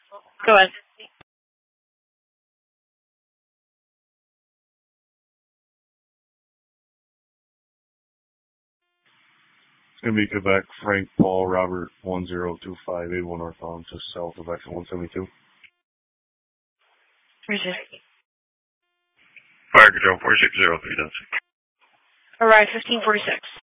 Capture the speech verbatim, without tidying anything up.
Go ahead. It's going to be Quebec, Frank, Paul, Robert, one zero two five eight one North Island, just south of exit one seventy-two. Richard. Fire Control four six zero three, Arrive fifteen forty-six.